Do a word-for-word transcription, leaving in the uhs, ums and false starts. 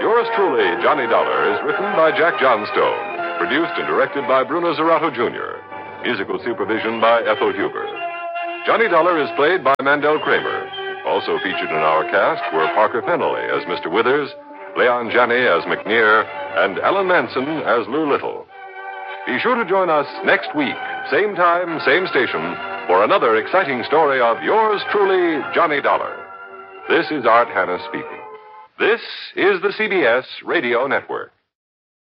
Yours truly, Johnny Dollar, is written by Jack Johnstone, produced and directed by Bruno Zerato, Junior Musical supervision by Ethel Huber. Johnny Dollar is played by Mandel Kramer. Also featured in our cast were Parker Fennelly as Mister Withers, Leon Janney as McNear, and Alan Manson as Lou Little. Be sure to join us next week, same time, same station, for another exciting story of yours truly, Johnny Dollar. This is Art Hanna speaking. This is the C B S Radio Network.